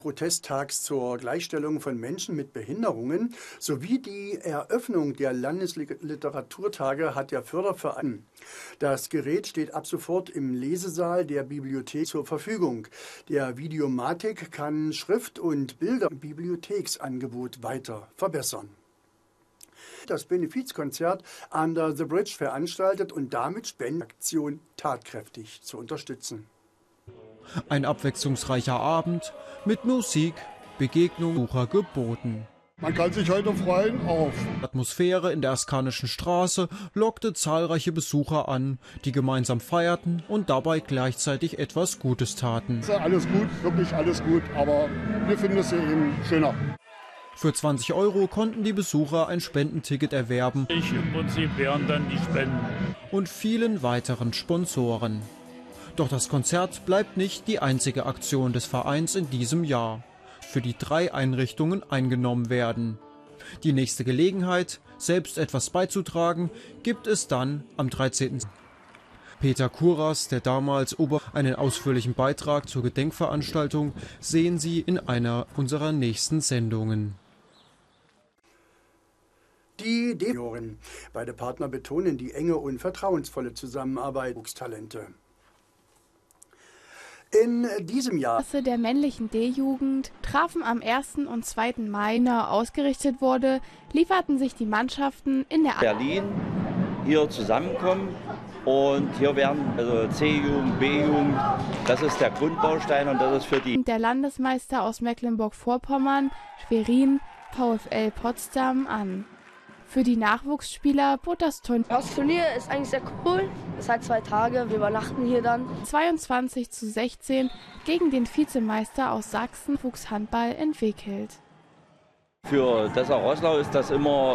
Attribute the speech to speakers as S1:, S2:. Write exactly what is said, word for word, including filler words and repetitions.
S1: Protesttags zur Gleichstellung von Menschen mit Behinderungen sowie die Eröffnung der Landesliteraturtage hat der Förderverein. Das Gerät steht ab sofort im Lesesaal der Bibliothek zur Verfügung. Der Videomatik kann Schrift- und Bilder im Bibliotheksangebot weiter verbessern. Das Benefizkonzert Under the Bridge veranstaltet und damit Spendenaktion tatkräftig zu unterstützen.
S2: Ein abwechslungsreicher Abend mit Musik, Begegnung, Besucher geboten.
S3: Man kann sich heute freuen auf.
S2: Die Atmosphäre in der Askanischen Straße lockte zahlreiche Besucher an, die gemeinsam feierten und dabei gleichzeitig etwas Gutes taten.
S3: Alles gut, wirklich alles gut, aber wir finden es hier eben schöner.
S2: Für zwanzig Euro konnten die Besucher ein Spendenticket erwerben.
S4: Ich im Prinzip wären dann die Spenden.
S2: Und vielen weiteren Sponsoren. Doch das Konzert bleibt nicht die einzige Aktion des Vereins in diesem Jahr, für die drei Einrichtungen eingenommen werden. Die nächste Gelegenheit, selbst etwas beizutragen, gibt es dann am dreizehnten Peter Kuras, der damals Ober einen ausführlichen Beitrag zur Gedenkveranstaltung, sehen Sie in einer unserer nächsten Sendungen.
S1: Die D-Joren. Beide Partner betonen die enge und vertrauensvolle Zusammenarbeit mit Talente. In diesem Jahr
S5: der männlichen D-Jugend trafen am ersten und zweiten Mai ausgerichtet wurde, lieferten sich die Mannschaften in der
S6: Berlin hier zusammenkommen und hier werden also C-Jugend, B-Jugend, das ist der Grundbaustein und das ist für die
S5: der Landesmeister aus Mecklenburg-Vorpommern, Schwerin, VfL Potsdam an. Für die Nachwuchsspieler bot das Turnier.
S7: Das Turnier ist eigentlich sehr cool. Es hat zwei Tage, wir übernachten hier dann.
S5: zweiundzwanzig zu sechzehn gegen den Vizemeister aus Sachsen Fuchshandball entwickelt.
S6: Für Dessau-Roßlau ist das immer